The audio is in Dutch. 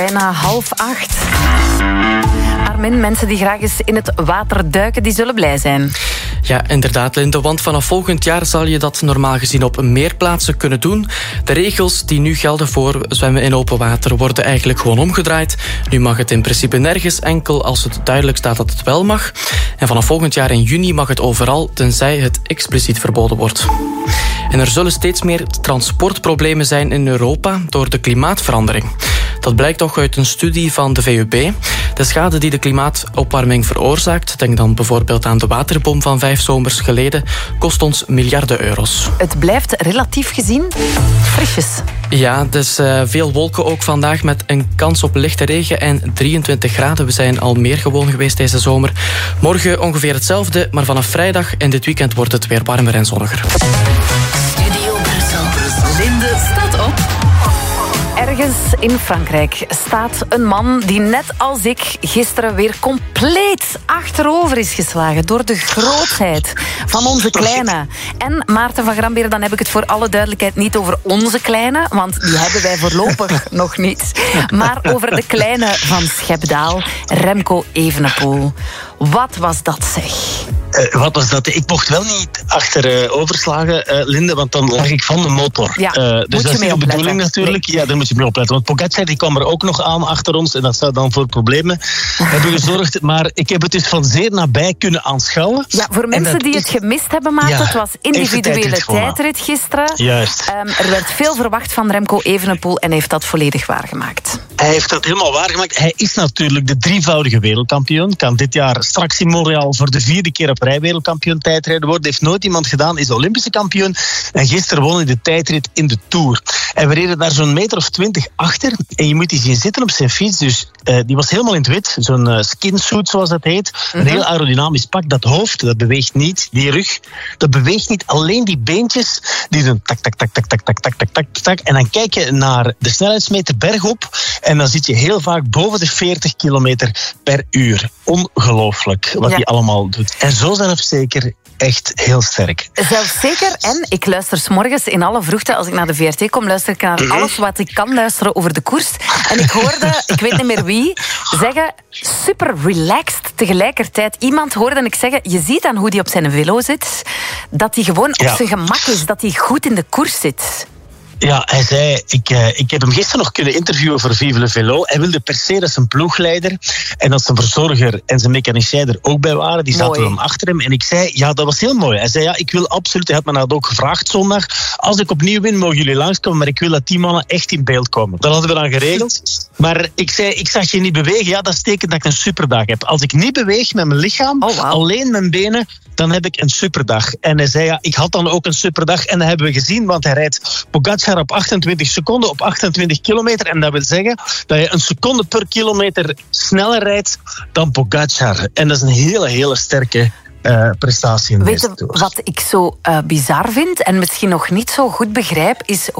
Bijna 7:30. Armin, mensen die graag eens in het water duiken, die zullen blij zijn. Ja, inderdaad, Linde, want vanaf volgend jaar zal je dat normaal gezien op meer plaatsen kunnen doen. De regels die nu gelden voor zwemmen in open water worden eigenlijk gewoon omgedraaid. Nu mag het in principe nergens, enkel als het duidelijk staat dat het wel mag. En vanaf volgend jaar in juni mag het overal, tenzij het expliciet verboden wordt. En er zullen steeds meer transportproblemen zijn in Europa door de klimaatverandering. Dat blijkt toch uit een studie van de VUB. De schade die de klimaatopwarming veroorzaakt, denk dan bijvoorbeeld aan de waterbom van 5 zomers geleden, kost ons miljarden euro's. Het blijft relatief gezien frisjes. Ja, dus veel wolken ook vandaag met een kans op lichte regen en 23 graden. We zijn al meer gewoon geweest deze zomer. Morgen ongeveer hetzelfde, maar vanaf vrijdag en dit weekend wordt het weer warmer en zonniger. Studio Brussel. Linde staat op. Ergens in Frankrijk staat een man die net als ik gisteren weer compleet achterover is geslagen door de grootheid van onze kleine. En Maarten van Gramberen, dan heb ik het voor alle duidelijkheid niet over onze kleine, want die hebben wij voorlopig nog niet. Maar over de kleine van Schepdaal, Remco Evenepoel. Wat was dat, zeg? Wat was dat? Ik mocht wel niet achteroverslagen, Linde, want dan lag ik van de motor. Ja, dus dat is de bedoeling natuurlijk. Nee. Ja, daar moet je mee opletten. Want Pogacar die kwam er ook nog aan achter ons en dat zou dan voor problemen hebben gezorgd. Maar ik heb het dus van zeer nabij kunnen aanschouwen. Ja, voor mensen die het gemist hebben, Maarten, het was individuele tijdrit gisteren. Juist. Er werd veel verwacht van Remco Evenepoel en heeft dat volledig waargemaakt. Hij heeft dat helemaal waargemaakt. Hij is natuurlijk de 3-voudige wereldkampioen. Kan dit jaar straks in Montreal voor de 4e keer op rij wereldkampioen tijdrijden worden. Heeft nooit iemand gedaan, is Olympische kampioen. En gisteren won hij de tijdrit in de Tour. En we reden daar zo'n meter of 20 achter. En je moet die zien zitten op zijn fiets. Dus die was helemaal in het wit. Zo'n skinsuit, zoals dat heet. Een heel aerodynamisch pak. Dat hoofd, dat beweegt niet. Die rug, dat beweegt niet. Alleen die beentjes, die doen tak, tak, tak, tak, tak, tak, tak, tak, tak, tak. En dan kijk je naar de snelheidsmeter bergop. En dan zit je heel vaak boven de 40 kilometer per uur. Ongelooflijk wat hij allemaal doet. En zo zelfzeker echt heel sterk. Zelfzeker. En ik luister 's morgens in alle vroegte, als ik naar de VRT kom, luister ik naar alles wat ik kan luisteren over de koers. En ik hoorde, ik weet niet meer wie, zeggen, super relaxed tegelijkertijd. Iemand hoorde ik zeggen, je ziet aan hoe hij op zijn velo zit, dat hij gewoon op zijn gemak is, dat hij goed in de koers zit. Ja, hij zei, ik heb hem gisteren nog kunnen interviewen voor Vive le Velo. Hij wilde per se dat zijn ploegleider en dat zijn verzorger en zijn mechanicien er ook bij waren. Die zaten dan achter hem. En ik zei, ja, dat was heel mooi. Hij zei, ja, ik wil absoluut, hij had me dat ook gevraagd zondag, als ik opnieuw win, mogen jullie langskomen, maar ik wil dat die mannen echt in beeld komen. Dat hadden we dan geregeld. Maar ik zei, ik zag je niet bewegen. Ja, dat betekent dat ik een superdag heb. Als ik niet beweeg met mijn lichaam, alleen mijn benen, dan heb ik een superdag. En hij zei, ja, ik had dan ook een superdag. En dat hebben we gezien, want hij rijdt Pogacar op 28 seconden op 28 kilometer. En dat wil zeggen dat je een seconde per kilometer sneller rijdt dan Pogacar. En dat is een hele sterke prestatie in deze Tour. Weet je wat ik zo bizar vind en misschien nog niet zo goed begrijp, is